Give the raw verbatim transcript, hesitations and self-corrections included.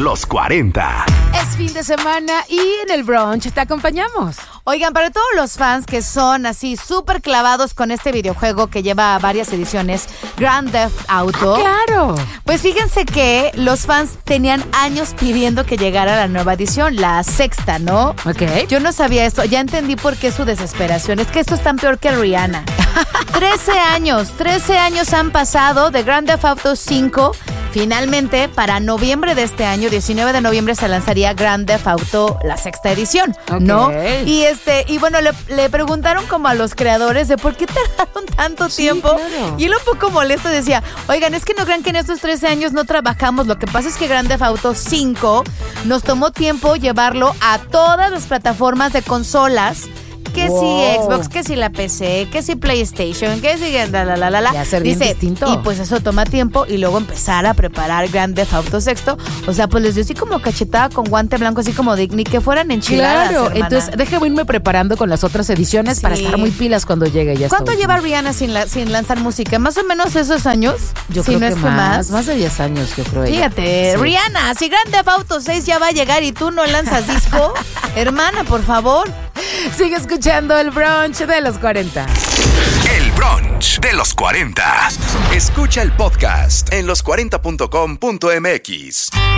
los cuarenta. Es fin de semana y en el brunch te acompañamos. Oigan, para todos los fans que son así súper clavados con este videojuego que lleva varias ediciones, Grand Theft Auto. Ah, claro. Pues fíjense que los fans tenían años pidiendo que llegara la nueva edición, la sexta, ¿no? Ok. Yo no sabía esto, ya entendí por qué su desesperación. Es que esto es tan peor que Rihanna. trece años, trece años han pasado de Grand Theft Auto cinco. Finalmente, para noviembre de este año, diecinueve de noviembre, se lanzaría Grand Theft Auto, la sexta edición, Ok. ¿no? Y este, y bueno, le, le preguntaron como a los creadores de por qué tardaron tanto Sí, tiempo. claro. Y él un poco molesto decía, oigan, es que no crean que en estos trece años no trabajamos. Lo que pasa es que Grand Theft Auto cinco nos tomó tiempo llevarlo a todas las plataformas de consolas. Que Wow. si Xbox, que si la P C, que si PlayStation, que si la la la la la. Y hacer bien distinto. Y pues eso toma tiempo y luego empezar a preparar Grand Theft Auto sexto. O sea, pues les dio así como cachetada con guante blanco, así como de ni que fueran enchiladas. Claro, hermana. entonces déjame irme preparando con las otras ediciones Sí. para estar muy pilas cuando llegue ya. ¿Cuánto estoy. lleva Rihanna sin, la, sin lanzar música? ¿Más o menos esos años? Yo si creo no que es que más, más de diez años, yo creo. ella. Fíjate, Sí. Rihanna, si Grand Theft Auto seis ya va a llegar y tú no lanzas disco, hermana, por favor. Sigue escuchando el brunch de los cuarenta. El brunch de los cuarenta. Escucha el podcast en los cuarenta punto com punto m x.